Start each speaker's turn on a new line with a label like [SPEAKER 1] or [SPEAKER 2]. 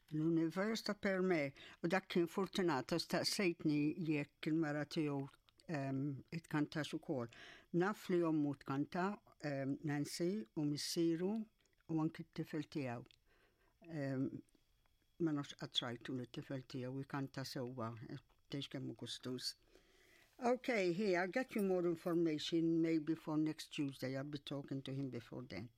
[SPEAKER 1] L-univers ta' per me, u dak kien fortunata staqsejtni jekk il-mara tiegħu itkantax ukoll. Naf li ommu tkanta Nancy u missieru u anki t-tifel tiegħu. Ma nafx qatt li t-tifel tiegħu jkanta sewwa, tgħix kemm hu gustus. Okay, here, I'll get you more information maybe for next Tuesday. I'll be talking to him before then.